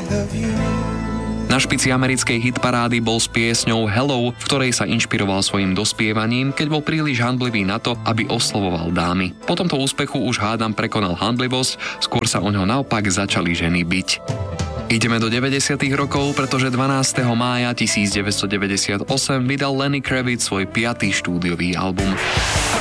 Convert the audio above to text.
Na špici americkej hitparády bol s piesňou Hello, v ktorej sa inšpiroval svojim dospievaním, keď bol príliš handlivý na to, aby oslovoval dámy. Po tomto úspechu už hádam prekonal handlivosť, skôr sa o ňo naopak začali ženy biť. Ideme do 90. rokov, pretože 12. mája 1998 vydal Lenny Kravitz svoj 5. štúdiový album.